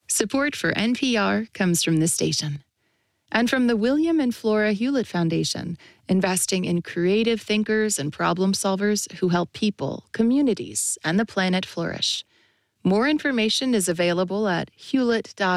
Support for NPR comes from this station. And from the William and Flora Hewlett Foundation, investing in creative thinkers and problem solvers who help people, communities, and the planet flourish. More information is available at hewlett.org.